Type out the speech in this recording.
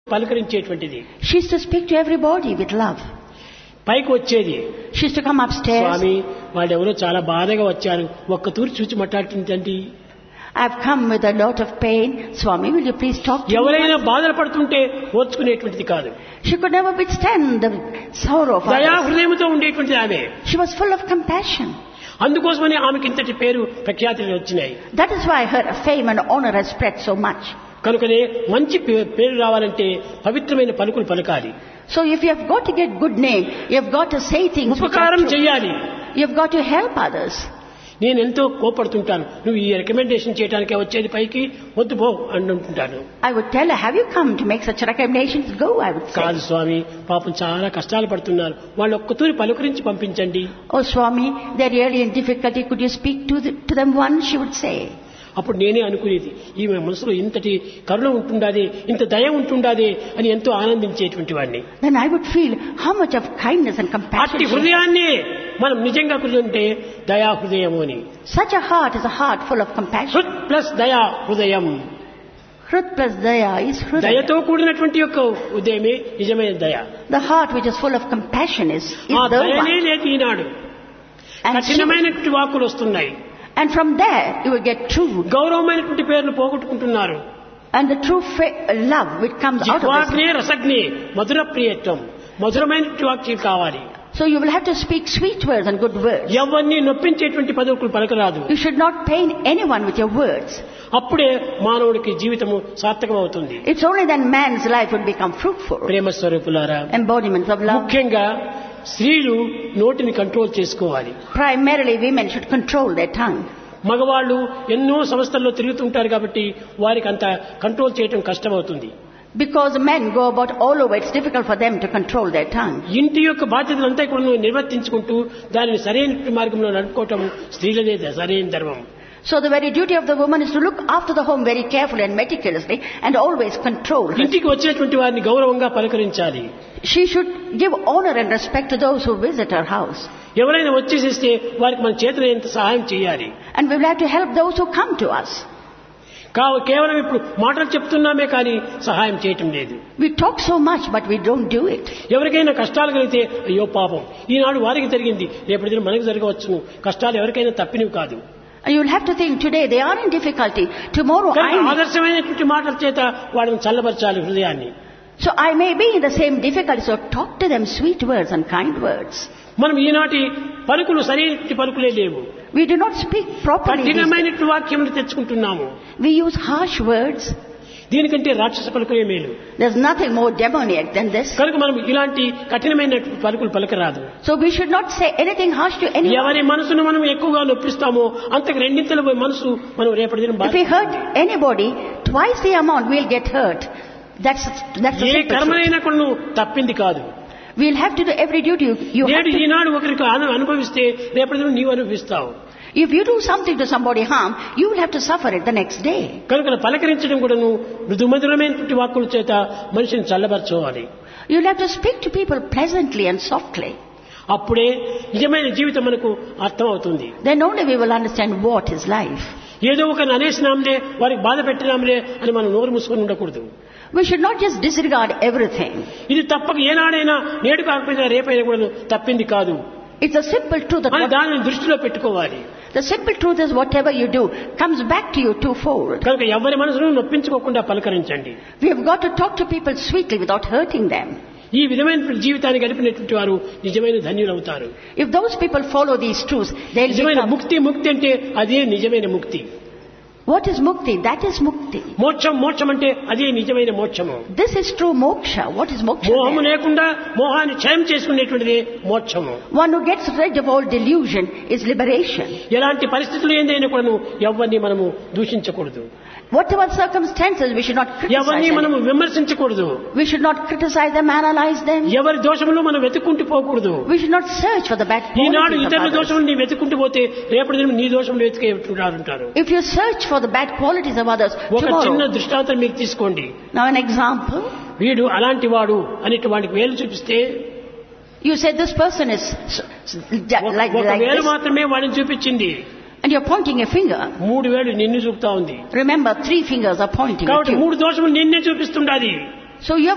పలకరించేటువంటిది. She used to speak to everybody with love. పైకి వచ్చేది. She used to come upstairs. స్వామి వాళ్ళెవరో చాలా బాధగా వచ్చారు, ఒక్క తూరి చూచి మాట్లాడుతుందండి. I've come with a lot of pain. Swami, will you please talk to me? ఎవరైనా బాధలు పడుతుంటే ఓర్చుకునేటువంటిది కాదు. She could never withstand the sorrow of దయా others. హృదయంతో ఉండేటువంటిది ఆమె. She was full of compassion. అందుకోసమని ఆమెకి ఇంతటి పేరు ప్రఖ్యాతులు వచ్చినాయి. That is why her fame and honor has spread so much. కనుకనే మంచి పేరు రావాలంటే పవిత్రమైన పలుకులు పలకాలి. So if you have got to get good name, you have got to say things which are ఉపకారం true. చేయాలి. You have got to help others. నేను ఎంతో కోపడుతుంటాను, నువ్వు ఈ రికమెండేషన్ చేయడానికే వచ్చేది పైకి, వద్దు పో అంటుంటాను. I would tell her, have you come to make such recommendations? Go, I would say. కాదు స్వామి, పాపం చాలా కష్టాలు పడుతున్నారు, వాళ్ళు ఒక్కతూరి పలుకరించి పంపించండి. Oh Swami, they're really in difficulty. Could you speak to them once? She would say. అప్పుడు నేనే అనుకునేది, ఈమె మనసులో ఇంతటి కరుణ ఉంటుండాదే, ఇంత దయ ఉంటుండాదే అని ఎంతో ఆనందించేటువంటి వాడిని. Then I would feel how much of kindness and compassion. అట్టి హృదయాన్ని మనం నిజంగా కుదింటే దయా హృదయము అని. Such a heart is a heart full of compassion. హృత్ plus దయా హృదయం. Hrut plus daya is hrudaya. దయతో కూడినటువంటి యొక్క హృదయమే నిజమైన దయ. The heart which is full of compassion is ఆ the దయనే one. లేదు ఈనాడు. And కఠినమైనటువంటి వాక్కులు వస్తున్నాయి. And from there you will get true. గౌరవమైనటువంటి పేర్లు పోగొట్టుకుంటున్నారు. And the true love which comes out of జిహ్వాగ్నే this. రసగ్నే మధుర ప్రియత్వం. మధురమైనటువంటి వాక్యం కావాలి. So you will have to speak sweet words and good words. ఎవరిని నొప్పించేటువంటి పదవులు పలకరాదు. You should not pain anyone with your words. అప్పుడే మానవుడికి జీవితము సార్థకం అవుతుంది. It's only then man's life would become fruitful. ప్రేమ స్వరూపులారా, Embodiments of love. ముఖ్యంగా స్త్రీలు నోటిని కంట్రోల్ చేసుకోవాలి. Primarily women should control their tongue. మగవాళ్ళు ఎన్నో సంస్థల్లో తిరుగుతుంటారు కాబట్టి వారికి అంత కంట్రోల్ చేయడం కష్టమవుతుంది. Because men go about all over, it's difficult for them to control their tongue. ఇంటి యొక్క బాధ్యతలంతా కూడా నిర్వర్తించుకుంటూ దానిని సరైన మార్గంలో నడుపుకోవటం స్త్రీలదే సరైన ధర్మం. So the very duty of the woman is to look after the home very carefully and meticulously and always control her. ఇంటికి వచ్చేటువంటి వారిని గౌరవంగా పలకరించాలి. She should give honor and respect to those who visit her house. ఎవరైనా వచ్చేసేస్తే వారికి మన చేతులైనంత సహాయం చేయాలి. And we will have to help those who come to us. కేవలం ఇప్పుడు మాటలు చెప్తున్నామే కానీ సహాయం చేయటం లేదు. We talk so much but we don't do it. ఎవరికైనా కష్టాలు కలిగితే అయ్యో పాపం, ఈనాడు వారికి జరిగింది, రేపటి దిన మనకు జరగవచ్చును. కష్టాలు ఎవరికైనా తప్పినవి కాదు. And you will have to think, today they are in difficulty, tomorrow I may. ఆదర్శమైనటువంటి మాటల చేత వాళ్ళని చల్లబరచాలి హృదయాన్ని. So I may be in the same difficulty, so talk to them sweet words and kind words. మనం ఈనాటి పలుకులు సరైన పలుకులే లేవు. We do not speak properly. కఠినమైనటువంటి వాక్యములు తెచ్చుకుంటున్నాము. We use harsh words. దీనికంటే రాక్షస పలుకులే మేలు. There's nothing more demoniac than this. కనుక మనం ఇలాంటి కఠినమైన పలుకులు పలకరాదు. So we should not say anything harsh to anyone. ఎవరి మనసును మనం ఎక్కువగా నొప్పిస్తామో అంతకు రెండింతల మనసు మనం రేపటి దినం If we hurt anybody, twice the amount we'll get hurt. That's the A simple కర్మనైనా కూడా నువ్వు తప్పింది కాదు. truth. We'll have to do every duty you have నేడు to. ఈనాడు ఒకరికి అనుభవిస్తే రేపటి దినం నీవు అనుభవిస్తావు. If you do something to somebody harm, you will have to suffer it the next day. కనుక పలకరించడం కూడా మృదుమధురమైనటువంటి వాక్కుల చేత మనిషిని చల్లబరచుకోవాలి. You'll have to speak to people pleasantly and softly. అప్పుడే నిజమైన జీవితం మనకు అర్థం అవుతుంది. Then only we will understand what is life. ఏదో ఒక అనేసినాంలే, వారికి బాధ పెట్టినాంలే అని మనం నోరు మూసుకొని ఉండకూడదు. We should not just disregard everything. ఇది తప్పక ఏనాడైనా నేడు కాకపోయినా రేపైనా కూడా తప్పింది కాదు It's a simple truth అని that దానిని దృష్టిలో పెట్టుకోవాలి. the simple truth is whatever you do comes back to you twofold. కనుక ఎవరి మనసును నొప్పించుకోకుండా పలకరించండి. We have got to talk to people sweetly without hurting them. ఈ విధమైన జీవితాన్ని గడిపినటువంటి వారు నిజమైన ధన్యులవుతారు. If those people follow these truths, they'll నిజమైన become. ముక్తి అంటే అదే నిజమైన ముక్తి. What is mukti? That is mukti. మోక్షం అంటే అదే నిజమైన మోక్షము. This is true moksha. What is moksha? మోహము లేకుండా మోహాన్ని క్షయం చేసుకునేటువంటిదే మోక్షము. One who gets rid of all delusion is liberation. ఎలాంటి పరిస్థితులు ఏందైనా కూడా ఎవరిని మనము దూషించకూడదు. Whatever circumstances, we should not ఎవరిని criticize them. మనము విమర్శించకూడదు. We should not criticize them, analyze them. ఎవరి దోషములు మనం వెతుక్కుంటూ పోకూడదు. We should not search for the bad Eenadu qualities of ఇతరుల others. దోషములు నీ వెతుక్కుంటూ పోతే రేపటి దినం నీ దోషములు వెతికేంటారు. If you search for the bad qualities of others, ఒక చిన్న tomorrow. దృష్టాంతం మీకు తీసుకోండి. Now an example. వీడు అలాంటి వాడు అనేటి వాడికి వేలు చూపిస్తే You say this person is like ఒక వేలు this, మాత్రమే వాడిని చూపించింది. and you're pointing a finger. 3 వేలు నిన్ను చూపుతా ఉంది. Remember, 3 fingers are pointing at కాబట్టి you. 3 దోషములు నిన్నే చూపిస్తుండాలి. So you